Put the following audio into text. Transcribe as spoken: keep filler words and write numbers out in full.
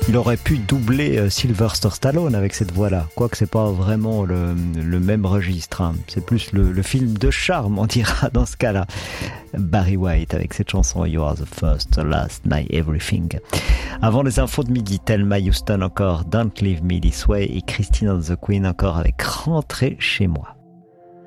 Il aurait pu doubler euh, Sylvester Stallone avec cette voix-là. Quoique c'est pas vraiment le, le même registre. Hein. C'est plus le, le film de charme, on dira dans ce cas-là. Barry White avec cette chanson You Are the First, the Last, My Everything. Avant les infos de midi, Thelma Houston encore, Don't Leave Me This Way, et Christine and the Queen encore avec Rentrez chez moi.